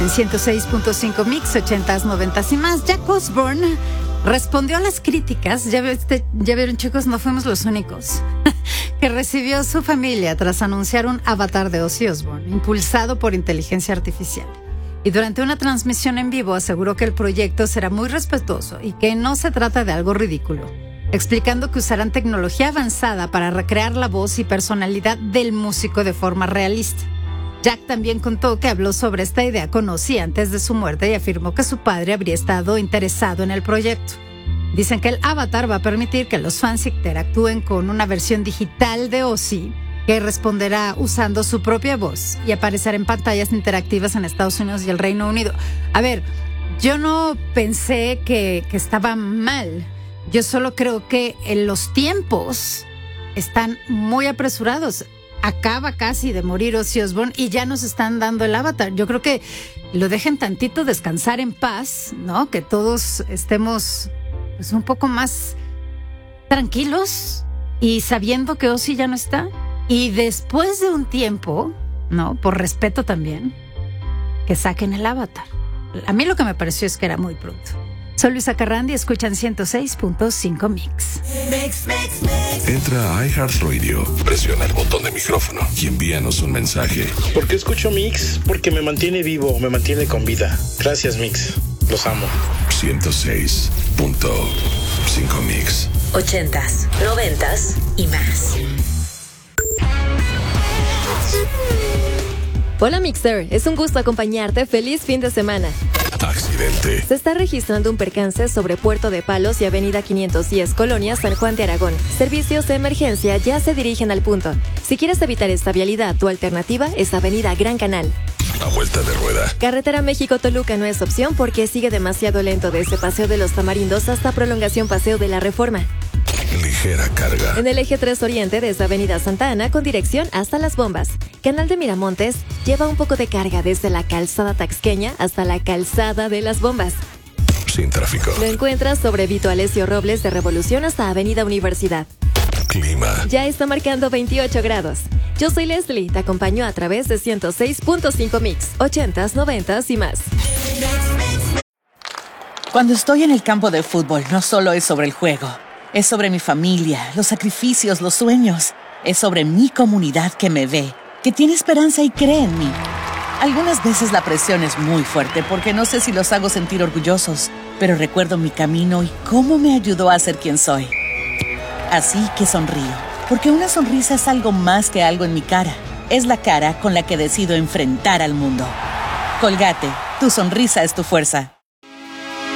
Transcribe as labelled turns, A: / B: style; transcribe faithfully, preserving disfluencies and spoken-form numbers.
A: En ciento seis punto cinco Mix, ochentas, noventas y más. Jack Osbourne respondió a las críticas, ya, este, ya vieron chicos, no fuimos los únicos, que recibió su familia tras anunciar un avatar de Ozzy Osbourne, impulsado por inteligencia artificial. Y durante una transmisión en vivo aseguró que el proyecto será muy respetuoso y que no se trata de algo ridículo, explicando que usarán tecnología avanzada para recrear la voz y personalidad del músico de forma realista. Jack también contó que habló sobre esta idea con Ozzy antes de su muerte y afirmó que su padre habría estado interesado en el proyecto. Dicen que el avatar va a permitir que los fans interactúen con una versión digital de Ozzy que responderá usando su propia voz y aparecerá en pantallas interactivas en Estados Unidos y el Reino Unido. A ver, yo no pensé que, que estaba mal. Yo solo creo que en los tiempos están muy apresurados. Acaba casi de morir Ozzy Osbourne y ya nos están dando el avatar. Yo creo que lo dejen tantito descansar en paz, ¿no? Que todos estemos pues, un poco más tranquilos y sabiendo que Ozzy ya no está. Y después de un tiempo, ¿no? Por respeto también, que saquen el avatar. A mí lo que me pareció es que era muy pronto. Soy Luisa Carrandi y escuchan ciento seis punto cinco Mix.
B: Mix, mix, mix.
C: Entra a iHeartRadio, presiona el botón de micrófono y envíanos un mensaje.
D: ¿Por qué escucho Mix? Porque me mantiene vivo, me mantiene con vida. Gracias, Mix. Los amo.
C: ciento seis punto cinco Mix.
B: Ochentas, noventas y más.
E: Hola Mixer, es un gusto acompañarte. Feliz fin de semana.
C: Accidente.
E: Se está registrando un percance sobre Puerto de Palos y Avenida quinientos diez, Colonia San Juan de Aragón. Servicios de emergencia ya se dirigen al punto. Si quieres evitar esta vialidad, tu alternativa es Avenida Gran Canal.
C: A vuelta de rueda.
E: Carretera México-Toluca no es opción porque sigue demasiado lento desde Paseo de los Tamarindos hasta Prolongación Paseo de la Reforma.
C: Ligera carga.
E: En el eje tres Oriente desde Avenida Santa Ana con dirección hasta Las Bombas. Canal de Miramontes lleva un poco de carga desde la calzada Taxqueña hasta la calzada de Las Bombas.
C: Sin tráfico.
E: Lo encuentras sobre Vito Alessio Robles de Revolución hasta Avenida Universidad.
C: Clima.
E: Ya está marcando veintiocho grados. Yo soy Leslie, te acompaño a través de ciento seis punto cinco Mix, ochentas, noventas y más.
F: Cuando estoy en el campo de fútbol, no solo es sobre el juego. Es sobre mi familia, los sacrificios, los sueños. Es sobre mi comunidad que me ve, que tiene esperanza y cree en mí. Algunas veces la presión es muy fuerte porque no sé si los hago sentir orgullosos, pero recuerdo mi camino y cómo me ayudó a ser quien soy. Así que sonrío, porque una sonrisa es algo más que algo en mi cara. Es la cara con la que decido enfrentar al mundo. Colgate, tu sonrisa es tu fuerza.